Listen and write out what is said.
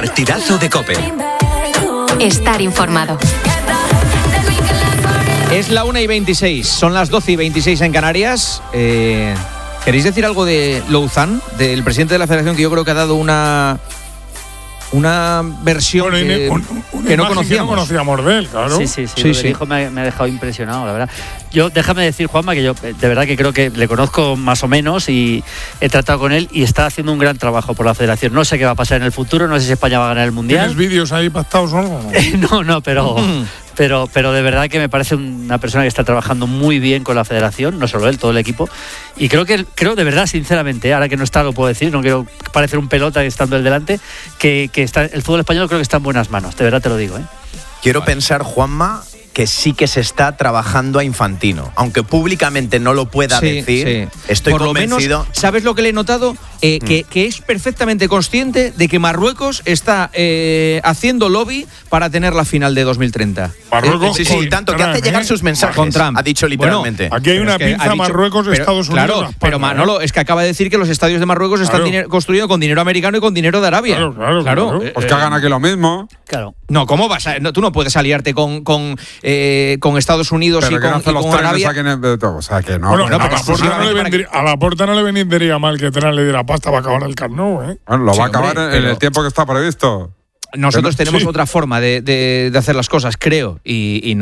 Partidazo de COPE. Estar informado. Es la 1:26, son las 12:26 en Canarias. ¿Queréis decir algo de Louzán, del presidente de la Federación, que yo creo que ha dado una versión que no conocíamos? Que no conocíamos de él, claro. Sí. Lo que dijo me ha dejado impresionado, la verdad. Déjame decir, Juanma, que yo de verdad que creo que le conozco más o menos y he tratado con él y está haciendo un gran trabajo por la Federación. No sé qué va a pasar en el futuro, no sé si España va a ganar el Mundial. ¿Tienes vídeos ahí pactados o algo? No, pero de verdad que me parece una persona que está trabajando muy bien con la Federación, no solo él, todo el equipo. Y creo de verdad, sinceramente, ahora que no está, lo puedo decir, no quiero parecer un pelota estando él delante, que está, el fútbol español creo que está en buenas manos, de verdad te lo digo. Quiero pensar, Juanma, que sí que se está trabajando a Infantino, aunque públicamente no lo pueda decir. Estoy por convencido. Lo menos, ¿sabes lo que le he notado? Que es perfectamente consciente de que Marruecos está haciendo lobby para tener la final de 2030. Marruecos, sí, tanto que hace llegar sus mensajes. Con Trump. Ha dicho literalmente. Bueno, aquí hay una pinza Marruecos, Estados Unidos. Claro, pero Manolo, es que acaba de decir que los estadios de Marruecos están construidos con dinero americano y con dinero de Arabia. Claro. Pues que hagan aquí lo mismo. Claro. No, ¿cómo vas a...? No, tú no puedes aliarte con Estados Unidos pero y con Arabia. O sea, que no. Bueno, a Laporta no le vendría mal que Trump le diera pasta para acabar el Camp Nou, ¿eh? Bueno, lo va a acabar en el tiempo que está previsto. Nosotros tenemos otra forma de hacer las cosas, creo, y no